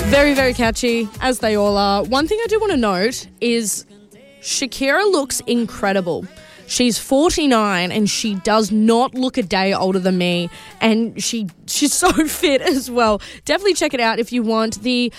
Very, very catchy, as they all are. One thing I do want to note is Shakira looks incredible. She's 49 and she does not look a day older than me, and she's so fit as well. Definitely check it out if you want the